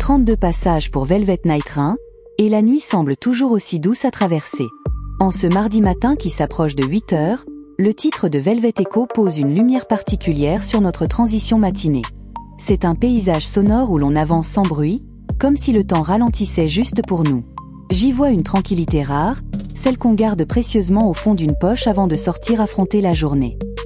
32 passages pour Velvet Night Rain, et la nuit semble toujours aussi douce à traverser. En ce mardi matin qui s'approche de 8 heures, le titre de Velvet Echo pose une lumière particulière sur notre transition matinée. C'est un paysage sonore où l'on avance sans bruit, comme si le temps ralentissait juste pour nous. J'y vois une tranquillité rare, celle qu'on garde précieusement au fond d'une poche avant de sortir affronter la journée.